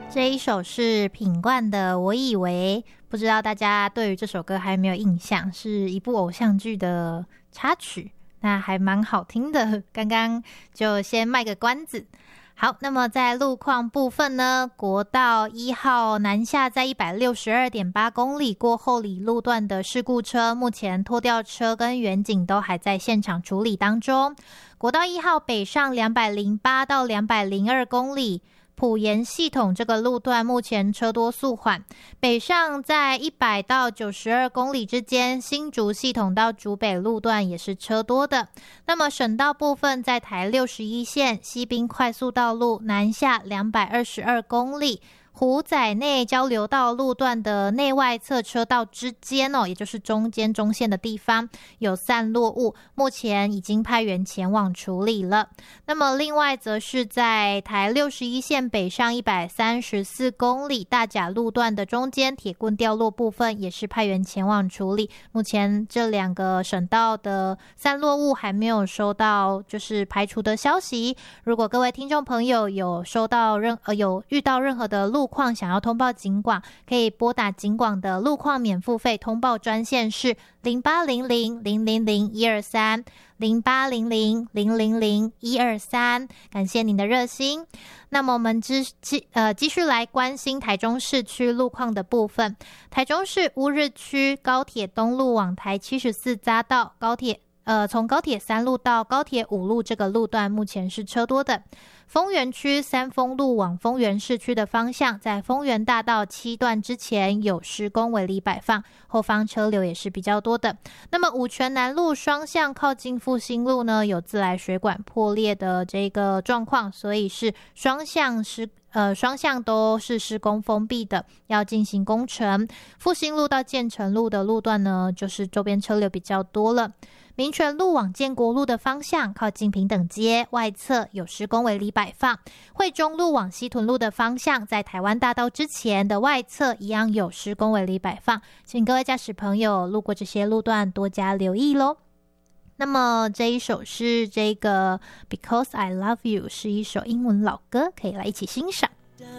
这一首是品冠的《我以为》，不知道大家对于这首歌还有没有印象？是一部偶像剧的插曲，那还蛮好听的。刚刚就先卖个关子。好，那么在路况部分呢，国道1号南下在 162.8 公里过后里路段的事故车，目前拖吊车跟远警都还在现场处理当中。国道1号北上208到202公里，埔盐系统这个路段目前车多速缓，北上在100到92公里之间，新竹系统到竹北路段也是车多的。那么省道部分，在台61线西滨快速道路南下222公里，湖仔内交流道路段的内外侧车道之间也就是中间中线的地方有散落物，目前已经派员前往处理了。那么另外则是在台61线北上134公里大甲路段的中间铁棍掉落部分也是派员前往处理，目前这两个省道的散落物还没有收到就是排除的消息。如果各位听众朋友有收到有遇到任何的路况想要通报警广，可以拨打警广的路况免付费通报专线是0800-000-123 0800-000-123，感谢您的热心。那么我们继续来关心台中市区路况的部分。台中市乌日区高铁东路往台74匝道从高铁3路到高铁5路这个路段目前是车多的。丰原区三丰路往丰原市区的方向，在丰原大道7段之前有施工围篱摆放，后方车流也是比较多的。那么五权南路双向靠近复兴路呢，有自来水管破裂的这个状况，所以是双向都是施工封闭的，要进行工程。复兴路到建成路的路段呢，就是周边车流比较多了。民权路往建国路的方向，靠近平等街外侧有施工围篱摆放。惠中路往西屯路的方向，在台湾大道之前的外侧一样有施工围篱摆放，请各位驾驶朋友路过这些路段多加留意咯。那么这一首是这个 Because I Love You， 是一首英文老歌，可以来一起欣赏。